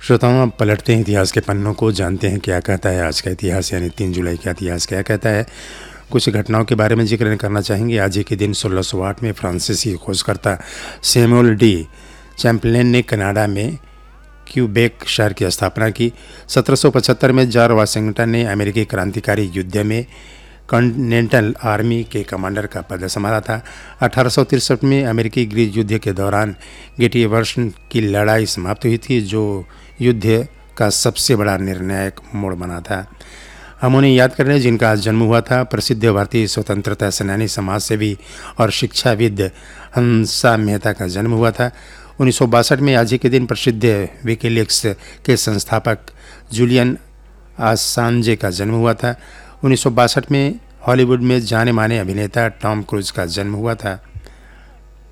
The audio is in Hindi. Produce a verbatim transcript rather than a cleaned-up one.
श्रोताओं, अब पलटते हैं इतिहास के पन्नों को, जानते हैं क्या कहता है आज का इतिहास, यानी तीन जुलाई का इतिहास क्या कहता है। कुछ घटनाओं के बारे में जिक्र करना चाहेंगे। आज ही के दिन सोलह सौ आठ में फ्रांसीसी खोजकर्ता सैमुअल डी चैम्पलेन ने कनाडा में क्यूबेक शहर की स्थापना की। सत्रह सौ पचहत्तर में जॉर्ज वाशिंगटन ने अमेरिकी क्रांतिकारी युद्ध में कॉन्टिनेंटल आर्मी के कमांडर का पद संभाला था। अठारह सौ तिरसठ में अमेरिकी गृह युद्ध के दौरान गेटिसबर्ग की लड़ाई समाप्त हुई थी, जो युद्ध का सबसे बड़ा निर्णायक मोड़ बना था। हम उन्हें याद कर रहे हैं जिनका आज जन्म हुआ था। प्रसिद्ध भारतीय स्वतंत्रता सेनानी, समाज सेवी और शिक्षाविद हंसा मेहता का जन्म हुआ था। उन्नीस सौ बासठ में आज ही के दिन प्रसिद्ध विकीलीक्स के संस्थापक जूलियन असांजे का जन्म हुआ था। उन्नीस सौ बासठ में हॉलीवुड में जाने माने अभिनेता टॉम क्रूज का जन्म हुआ था।